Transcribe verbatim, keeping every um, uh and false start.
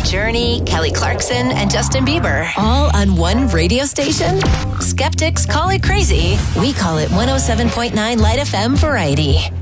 Journey, Kelly Clarkson, and Justin Bieber. All on one radio station? Skeptics call it crazy. We call it one oh seven point nine Light F M Variety.